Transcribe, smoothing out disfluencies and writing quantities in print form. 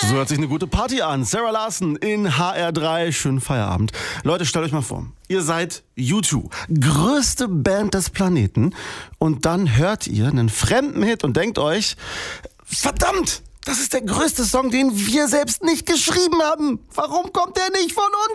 So hört sich eine gute Party an. Sarah Larson in HR3. Schönen Feierabend. Leute, stellt euch mal vor, ihr seid U2, größte Band des Planeten. Und dann hört ihr einen fremden Hit und denkt euch, verdammt, das ist der größte Song, den wir selbst nicht geschrieben haben. Warum kommt der nicht von